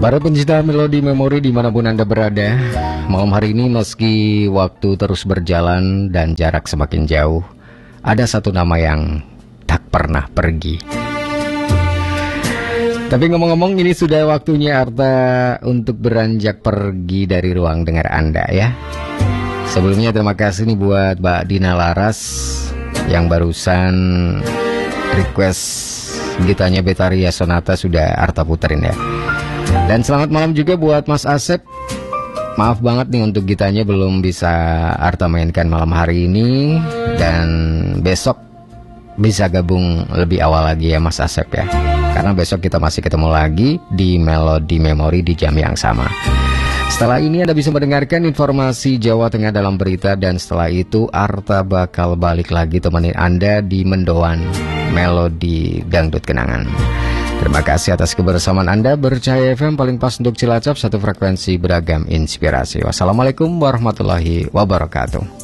Para pencinta melodi memori dimanapun Anda berada, malam hari ini meski waktu terus berjalan dan jarak semakin jauh, ada satu nama yang tak pernah pergi. Tapi ngomong-ngomong, ini sudah waktunya Arta untuk beranjak pergi dari ruang dengar Anda ya. Sebelumnya terima kasih nih buat Mbak Dina Laras yang barusan request gitanya Betaria Sonata sudah Arta puterin ya. Dan selamat malam juga buat Mas Asep. Maaf banget nih untuk gitanya belum bisa Arta mainkan malam hari ini. Dan besok bisa gabung lebih awal lagi ya Mas Asep ya. Karena besok kita masih ketemu lagi di Melodi Memori di jam yang sama. Setelah ini Anda bisa mendengarkan informasi Jawa Tengah dalam berita. Dan setelah itu Arta bakal balik lagi temenin Anda di Mendoan Melodi Dangdut Kenangan. Terima kasih atas kebersamaan Anda. Bercahaya FM paling pas untuk Cilacap, satu frekuensi beragam inspirasi. Wassalamualaikum warahmatullahi wabarakatuh.